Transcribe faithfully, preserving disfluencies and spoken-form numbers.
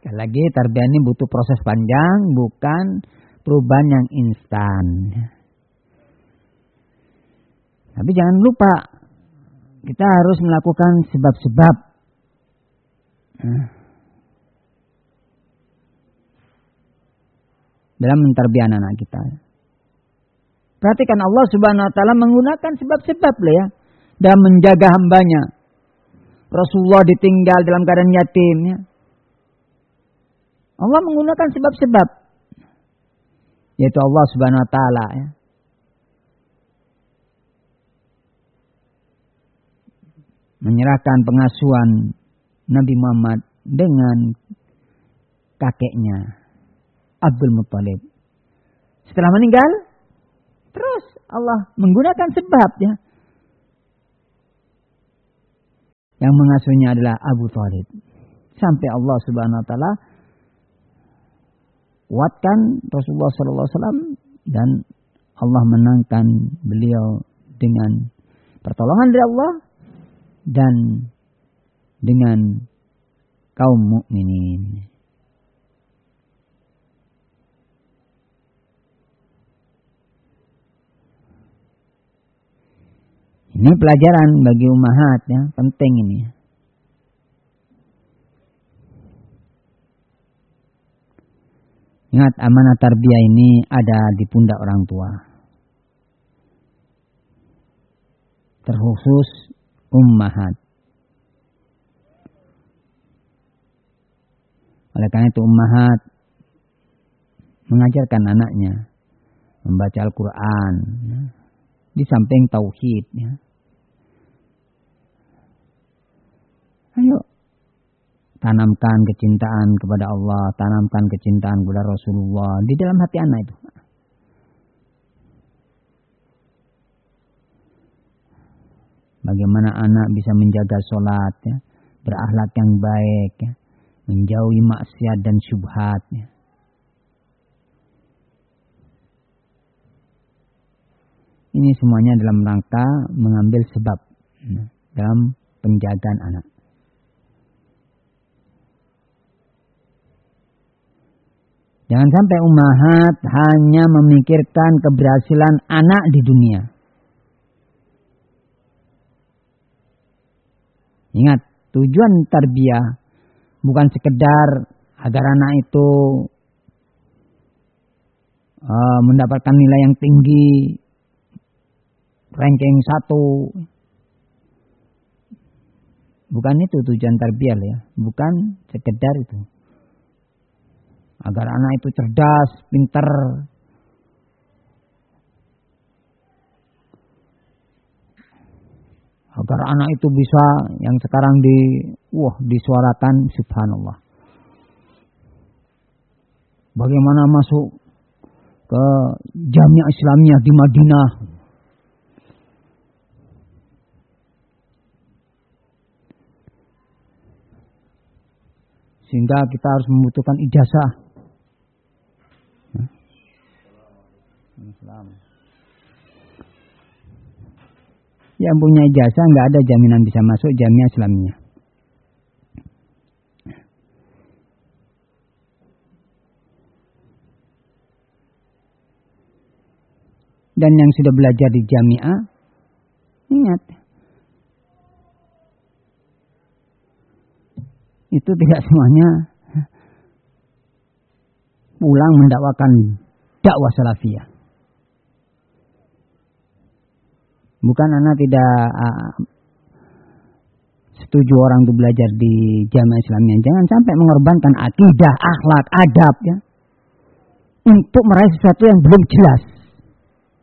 Sekali lagi, tarbiyah ini butuh proses panjang, bukan perubahan yang instan. Tapi jangan lupa, kita harus melakukan sebab-sebab. Nah, dalam mentarbiyah anak kita. Perhatikan Allah Subhanahu wa taala menggunakan sebab-sebab lah ya dalam menjaga hambanya. Rasulullah ditinggal dalam keadaan yatim ya. Allah menggunakan sebab-sebab. Yaitu Allah Subhanahu wa taala ya. Menyerahkan pengasuhan Nabi Muhammad dengan kakeknya Abdul Muttalib. Setelah meninggal, terus Allah menggunakan sebab ya. Yang mengasuhnya adalah Abu Thalib. Sampai Allah Subhanahu wa taala kuatkan Rasulullah sallallahu alaihi wasallam dan Allah menangkan beliau dengan pertolongan dari Allah dan dengan kaum mukminin. Ini pelajaran bagi ummahat ya, penting ini. Ingat, amanah tarbiyah ini ada di pundak orang tua. Terkhusus ummahat. Oleh karena itu ummahat mengajarkan anaknya membaca Al-Quran ya, di samping tauhid ya. Ayo tanamkan kecintaan kepada Allah, tanamkan kecintaan kepada Rasulullah di dalam hati anak itu. Bagaimana anak bisa menjaga sholat ya, berakhlak yang baik ya, menjauhi maksiat dan syubhat ya. Ini semuanya dalam rangka mengambil sebab ya, dalam penjagaan anak. Jangan sampai ummahat hanya memikirkan keberhasilan anak di dunia. Ingat, tujuan tarbiyah bukan sekedar agar anak itu uh, mendapatkan nilai yang tinggi, ranking satu. Bukan itu tujuan tarbiyah ya, bukan sekedar itu. Agar anak itu cerdas, pintar. Agar anak itu bisa yang sekarang di wah disuarakan subhanallah. Bagaimana masuk ke Jamiah Islamiyah di Madinah. Sehingga kita harus membutuhkan ijazah. Yang punya ijazah nggak ada jaminan bisa masuk Jamiah Islamiyah. Dan yang sudah belajar di Jamiah, ingat, itu tidak semuanya pulang mendakwakan dakwah salafiyah. Bukan anak tidak uh, setuju orang untuk belajar di Jamiah Islamiyah. Jangan sampai mengorbankan akidah, akhlak, adab ya, untuk meraih sesuatu yang belum jelas.